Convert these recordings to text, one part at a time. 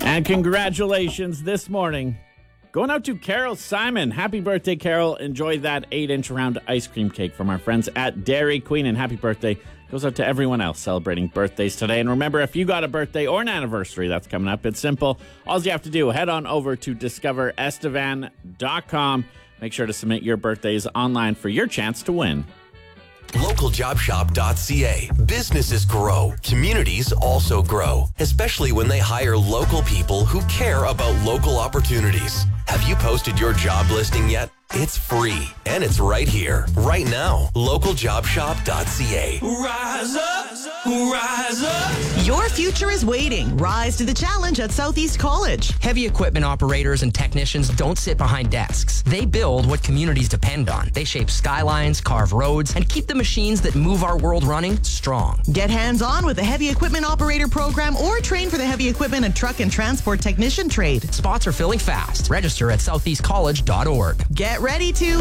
And congratulations this morning going out to Carol Simon. Happy birthday, Carol. Enjoy that 8-inch round ice cream cake from our friends at Dairy Queen. And happy birthday goes out to everyone else celebrating birthdays today. And remember, if you got a birthday or an anniversary that's coming up, it's simple. All you have to do, head on over to discoverestevan.com. Make sure to submit your birthdays online for your chance to win. LocalJobShop.ca. Businesses grow. Communities also grow, especially when they hire local people who care about local opportunities. Have you posted your job listing yet? It's free, and it's right here, right now. LocalJobShop.ca. Rise up, rise up. Your future is waiting. Rise to the challenge at Southeast College. Heavy equipment operators and technicians don't sit behind desks. They build what communities depend on. They shape skylines, carve roads, and keep the machines that move our world running strong. Get hands-on with the Heavy Equipment Operator Program or train for the Heavy Equipment and Truck and Transport Technician trade. Spots are filling fast. Register at southeastcollege.org. Get ready to...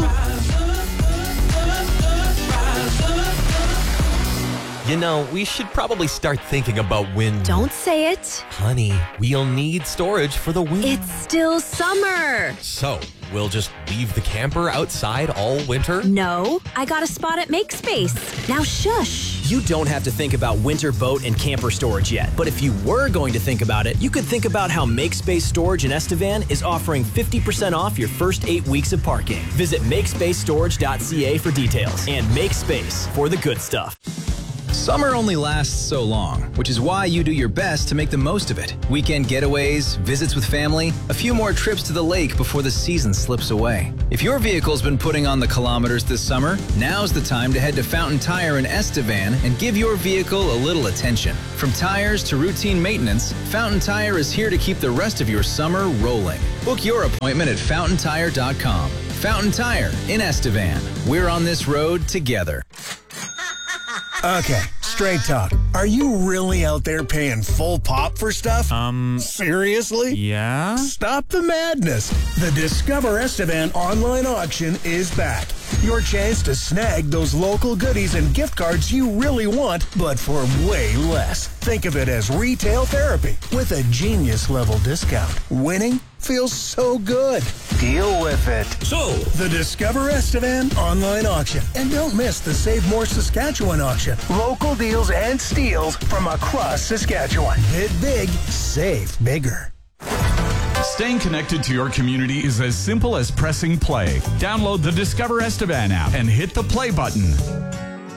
You know, we should probably start thinking about when... Don't say it. Honey, we'll need storage for the winter. It's still summer. So, we'll just leave the camper outside all winter? No, I got a spot at MakeSpace. Now shush. You don't have to think about winter boat and camper storage yet. But if you were going to think about it, you could think about how MakeSpace Storage in Estevan is offering 50% off your first 8 weeks of parking. Visit MakeSpaceStorage.ca for details. And MakeSpace for the good stuff. Summer only lasts so long, which is why you do your best to make the most of it. Weekend getaways, visits with family, a few more trips to the lake before the season slips away. If your vehicle's been putting on the kilometers this summer, now's the time to head to Fountain Tire in Estevan and give your vehicle a little attention. From tires to routine maintenance, Fountain Tire is here to keep the rest of your summer rolling. Book your appointment at fountaintire.com. Fountain Tire in Estevan. We're on this road together. Okay, straight talk. Are you really out there paying full pop for stuff? Seriously? Yeah? Stop the madness. The Discover Estevan online auction is back. Your chance to snag those local goodies and gift cards you really want, but for way less. Think of it as retail therapy with a genius-level discount. Winning feels so good. Deal with it. So, the Discover Estevan online auction. And don't miss the Save More Saskatchewan auction. Local deals and steals from across Saskatchewan. Bid big, save bigger. staying connected to your community is as simple as pressing play. Download the Discover Estevan app and hit the play button.